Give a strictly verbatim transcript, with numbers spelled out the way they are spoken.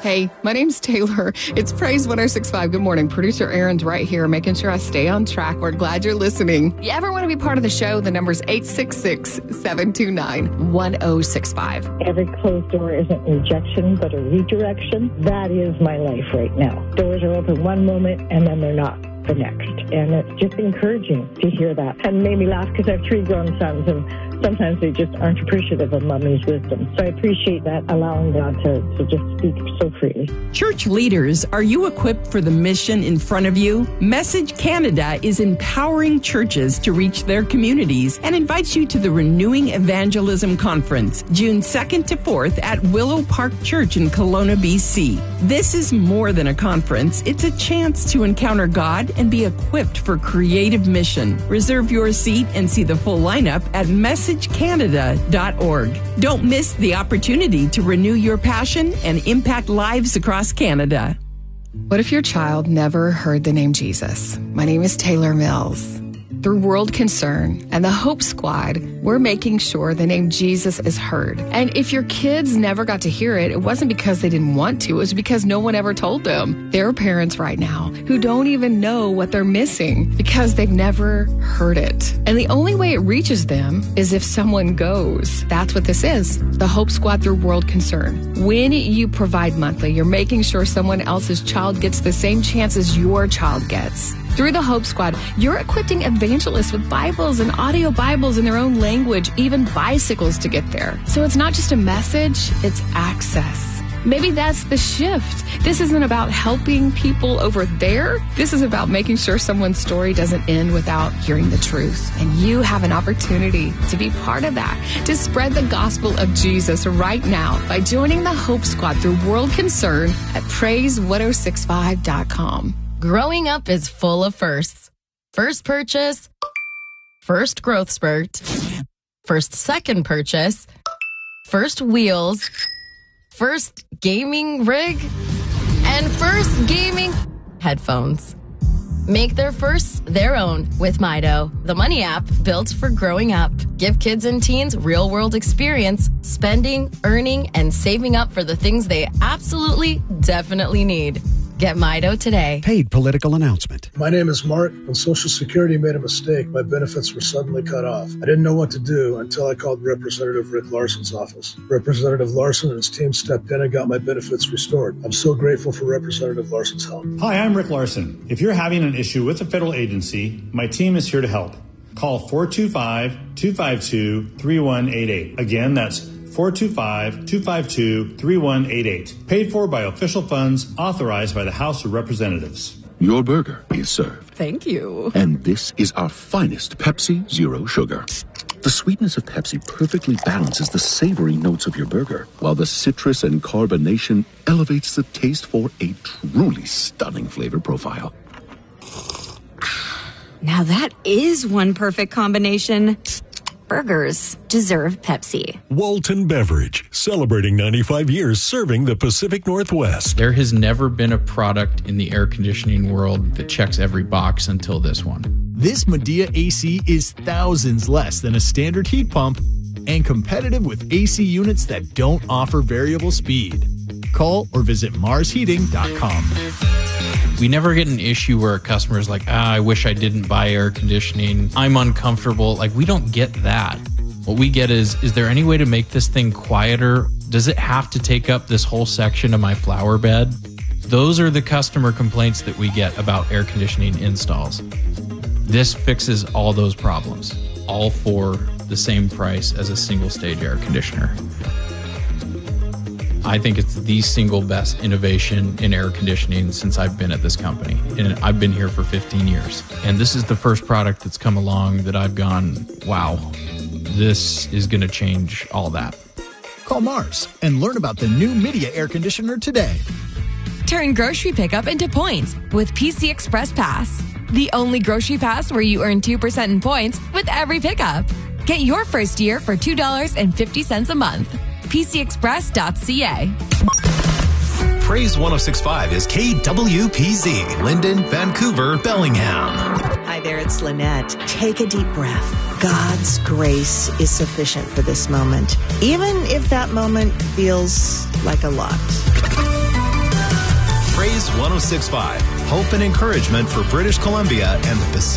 Hey, my name's Taylor. It's Praise one oh six point five. Good morning. Producer Aaron's right here, making sure I stay on track. We're glad you're listening. You ever want to be part of the show? The number's eight six six, seven two nine, one oh six five. Every closed door isn't rejection, but a redirection. That is my life right now. Doors are open one moment, and then they're not the next. And it's just encouraging to hear that. And made me laugh because I have three grown sons, and sometimes they just aren't appreciative of mommy's wisdom. So I appreciate that, allowing God to, to just speak so freely. Church leaders, are you equipped for the mission in front of you? Message Canada is empowering churches to reach their communities and invites you to the Renewing Evangelism Conference, June second to fourth at Willow Park Church in Kelowna, B C. This is more than a conference. It's a chance to encounter God and be equipped for creative mission. Reserve your seat and see the full lineup at message canada dot org. Don't miss the opportunity to renew your passion and impact lives across Canada. What if your child never heard the name Jesus? My name is Taylor Mills. Through World Concern and the Hope Squad, we're making sure the name Jesus is heard. And if your kids never got to hear it, it wasn't because they didn't want to. It was because no one ever told them. There are parents right now who don't even know what they're missing because they've never heard it. And the only way it reaches them is if someone goes. That's what this is. The Hope Squad through World Concern. When you provide monthly, you're making sure someone else's child gets the same chance as your child gets. Through the Hope Squad, you're equipping evangelists with Bibles and audio Bibles in their own language, even bicycles to get there. So it's not just a message, it's access. Maybe that's the shift. This isn't about helping people over there. This is about making sure someone's story doesn't end without hearing the truth. And you have an opportunity to be part of that, to spread the gospel of Jesus right now by joining the Hope Squad through World Concern at praise one oh six five dot com. Growing up is full of firsts. First purchase, first growth spurt, first second purchase, first wheels, first gaming rig, and first gaming headphones. Make their firsts their own with Mido, the money app built for growing up. Give kids and teens real-world experience, spending, earning, and saving up for the things they absolutely, definitely need. Get Mido today. Paid political announcement. My name is Mark. When Social Security made a mistake, my benefits were suddenly cut off. I didn't know what to do until I called Representative Rick Larson's office. Representative Larson and his team stepped in and got my benefits restored. I'm so grateful for Representative Larson's help. Hi, I'm Rick Larson. If you're having an issue with a federal agency, my team is here to help. Call four two five, two five two, three one eight eight. Again, that's four two five, two five two, three one eight eight. Paid for by official funds authorized by the House of Representatives. Your burger is served. Thank you. And this is our finest Pepsi Zero Sugar. The sweetness of Pepsi perfectly balances the savory notes of your burger, while the citrus and carbonation elevates the taste for a truly stunning flavor profile. Now that is one perfect combination. Burgers deserve Pepsi. Walton Beverage, celebrating ninety-five years serving the Pacific Northwest. There has never been a product in the air conditioning world that checks every box until this one. This Medea A C is thousands less than a standard heat pump and competitive with A C units that don't offer variable speed. Call or visit mars heating dot com. We never get an issue where a customer is like, ah, I wish I didn't buy air conditioning. I'm uncomfortable. Like, we don't get that. What we get is, is there any way to make this thing quieter? Does it have to take up this whole section of my flower bed? Those are the customer complaints that we get about air conditioning installs. This fixes all those problems, all for the same price as a single stage air conditioner. I think it's the single best innovation in air conditioning since I've been at this company. And I've been here for fifteen years. And this is the first product that's come along that I've gone, wow, this is going to change all that. Call Mars and learn about the new Midea air conditioner today. Turn grocery pickup into points with P C Express Pass. The only grocery pass where you earn two percent in points with every pickup. Get your first year for two dollars and fifty cents a month. P C express dot c a. Praise one oh six point five is K W P Z, Linden, Vancouver, Bellingham. Hi there, it's Lynette. Take a deep breath. God's grace is sufficient for this moment, even if that moment feels like a lot. one oh six point five, hope and encouragement for British Columbia and the Pacific